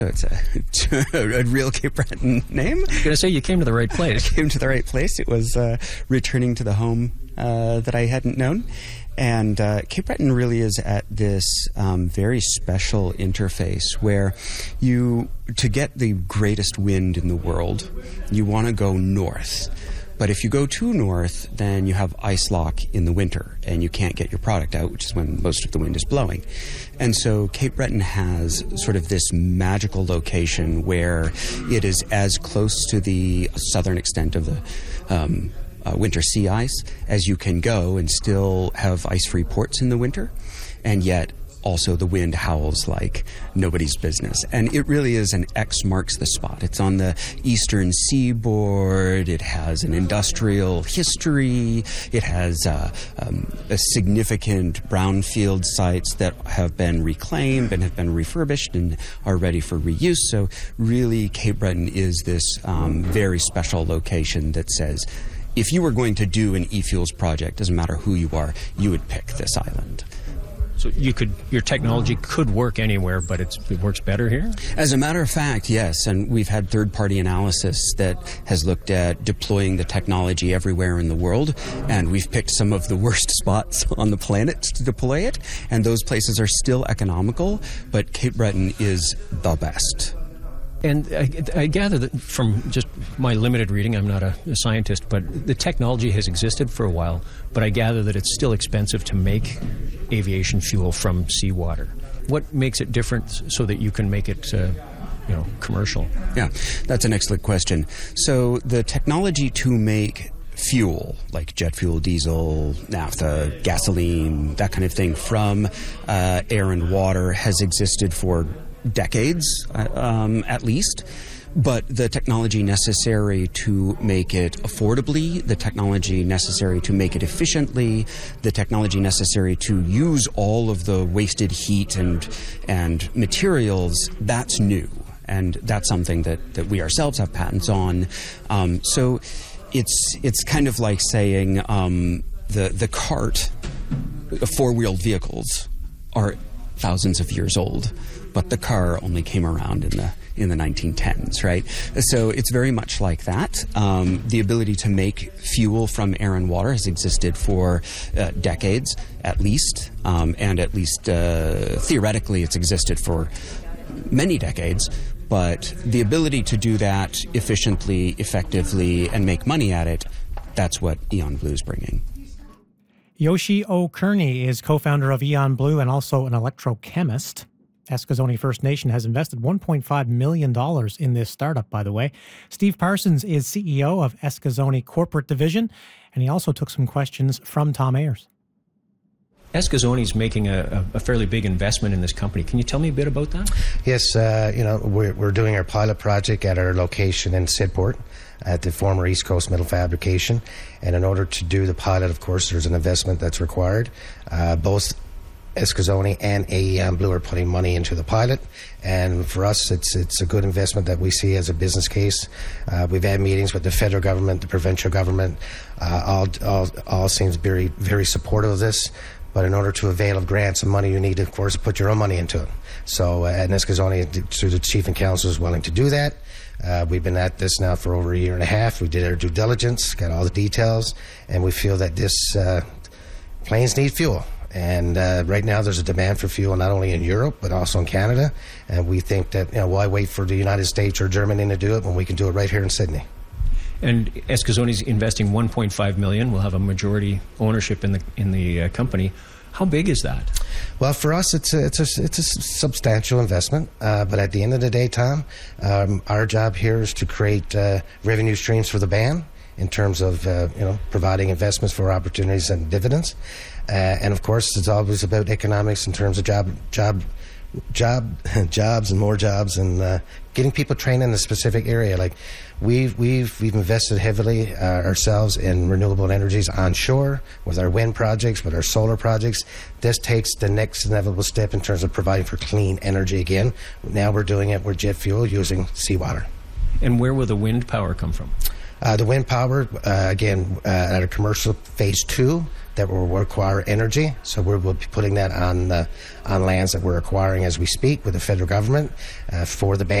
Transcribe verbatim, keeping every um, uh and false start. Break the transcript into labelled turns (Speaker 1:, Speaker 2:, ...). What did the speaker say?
Speaker 1: It's a, a real Cape Breton name.
Speaker 2: I was going to say, you came to the right place.
Speaker 1: I came to the right place. It was uh, returning to the home uh, that I hadn't known. And uh, Cape Breton really is at this um, very special interface where you, to get the greatest wind in the world, you want to go north. But if you go too north, then you have ice lock in the winter, and you can't get your product out, which is when most of the wind is blowing. And so Cape Breton has sort of this magical location where it is as close to the southern extent of the um, uh, winter sea ice as you can go and still have ice-free ports in the winter, and yet also the wind howls like nobody's business. And it really is an X marks the spot. It's on the eastern seaboard. It has an industrial history. It has uh, um, a significant brownfield sites that have been reclaimed and have been refurbished and are ready for reuse. So really, Cape Breton is this um, very special location that says, if you were going to do an e-fuels project, doesn't matter who you are, you would pick this island.
Speaker 2: So you could, your technology could work anywhere, but it's, it works better here?
Speaker 1: As a matter of fact, yes. And we've had third-party analysis that has looked at deploying the technology everywhere in the world, and we've picked some of the worst spots on the planet to deploy it, and those places are still economical, but Cape Breton is the best.
Speaker 2: And I, I gather that from just my limited reading, I'm not a, a scientist, but the technology has existed for a while, but I gather that it's still expensive to make aviation fuel from seawater. What makes it different so that you can make it uh, you know, commercial?
Speaker 1: Yeah, that's an excellent question. So the technology to make fuel, like jet fuel, diesel, naphtha, gasoline, that kind of thing, from uh, air and water has existed for decades, uh, um, at least. But the technology necessary to make it affordably, the technology necessary to make it efficiently, the technology necessary to use all of the wasted heat and and materials, that's new. And that's something that, that we ourselves have patents on. Um, so it's it's kind of like saying um, the, the cart, four-wheeled vehicles are thousands of years old, but the car only came around in the in the nineteen tens, right? So it's very much like that. Um, the ability to make fuel from air and water has existed for uh, decades, at least, um, and at least uh, theoretically it's existed for many decades. But the ability to do that efficiently, effectively, and make money at it, that's what Eon Blue is bringing.
Speaker 3: Yoshi O'Kearney is co-founder of Eon Blue and also an electrochemist. Eskasoni First Nation has invested one point five million dollars in this startup, by the way. Steve Parsons is C E O of Eskasoni Corporate Division, and he also took some questions from Tom Ayers.
Speaker 2: Eskasoni is making a, a fairly big investment in this company. Can you tell me a bit about that?
Speaker 4: Yes, uh, you know, we're, we're doing our pilot project at our location in Sidport at the former East Coast Metal Fabrication. And in order to do the pilot, of course, there's an investment that's required. Uh, both Eskasoni and Eon Blue are putting money into the pilot, and for us it's it's a good investment that we see as a business case. Uh, we've had meetings with the federal government, the provincial government, uh, all, all all seems very very supportive of this. But in order to avail of grants and money, you need to, of course, put your own money into it. So, uh, and Eskasoni, through the chief and council, is willing to do that. Uh, we've been at this now for over a year and a half. We did our due diligence, got all the details, and we feel that this uh, planes need fuel. And uh, right now there's a demand for fuel not only in Europe but also in Canada. And we think that, you know, why wait for the United States or Germany to do it when we can do it right here in Sydney?
Speaker 2: And Eskasoni's investing one point five million dollars. We'll have a majority ownership in the in the uh, company. How big is that?
Speaker 4: Well, for us, it's a, it's a, it's a substantial investment. Uh, but at the end of the day, Tom, um, our job here is to create uh, revenue streams for the band in terms of uh, you know providing investments for opportunities and dividends. Uh, and of course, it's always about economics in terms of job job. job jobs and more jobs and uh, getting people trained in a specific area. Like we've we've we've invested heavily uh, ourselves in renewable energies onshore with our wind projects, with our solar projects. This takes the next inevitable step in terms of providing for clean energy again. Now we're doing it with jet fuel using seawater.
Speaker 2: And where will the wind power come from?
Speaker 4: Uh, the wind power, uh, again, uh, at a commercial phase two, that will require energy. So we will be putting that on uh, on lands that we're acquiring as we speak with the federal government uh, for the ban.